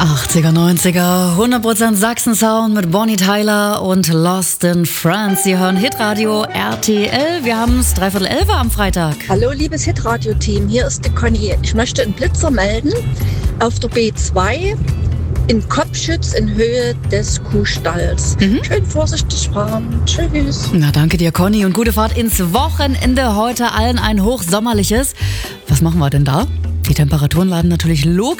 80er, 90er, 100% Sachsen-Sound mit Bonnie Tyler und Lost in France. Sie hören Hitradio RTL. Wir haben es 11:15 am Freitag. Hallo, liebes Hitradio-Team, hier ist die Conny. Ich möchte einen Blitzer melden auf der B2 in Kopfschütz in Höhe des Kuhstalls. Schön vorsichtig fahren. Tschüss. Na, danke dir, Conny, und gute Fahrt ins Wochenende. Heute allen ein hochsommerliches. Was machen wir denn da? Die Temperaturen laden natürlich logisch